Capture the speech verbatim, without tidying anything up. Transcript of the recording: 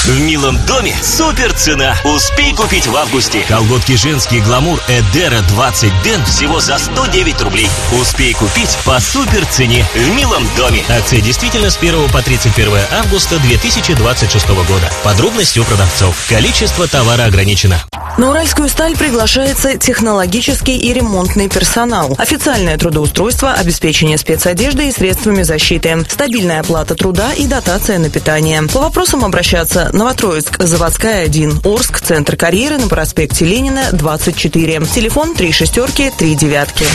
В милом доме супер цена. Успей купить в августе. Колготки женские Гламур Эдера двадцать ден всего за сто девять рублей. Успей купить по супер цене в милом доме. Акция действительно с первого по тридцать первое августа две тысячи двадцать шестого года. Подробности у продавцов. Количество товара ограничено. На Уральскую сталь приглашается технологический и ремонтный персонал. Официальное трудоустройство, обеспечение спецодеждой и средствами защиты. Стабильная оплата труда и дотация на питание. По вопросам обращаться: Новотроицк, Заводская один, Орск, Центр карьеры на проспекте Ленина, двадцать четыре. Телефон три шестерки, три девятки.